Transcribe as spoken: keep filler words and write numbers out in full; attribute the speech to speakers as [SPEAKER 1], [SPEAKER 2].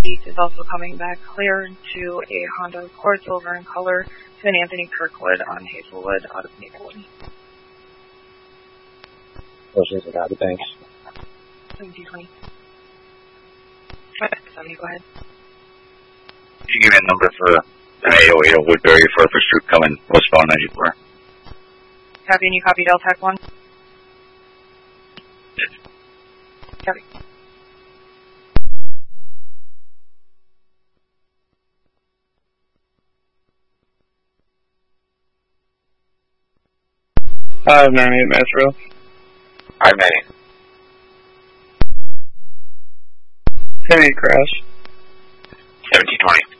[SPEAKER 1] East is also coming back clear to a Honda Accord Silver in color to an Anthony Kirkwood on Hazelwood out of Maplewood.
[SPEAKER 2] Motion's about it, thanks.
[SPEAKER 1] seventeen twenty. Go ahead.
[SPEAKER 3] Could you give me a number for an eight oh eight oh Woodbury for a pursuit coming westbound ninety-four?
[SPEAKER 1] Copy, and you copy Delta one? Copy.
[SPEAKER 4] five ninety-eight Metro.
[SPEAKER 3] five ninety.
[SPEAKER 4] ten eight crash.
[SPEAKER 3] seventeen twenty.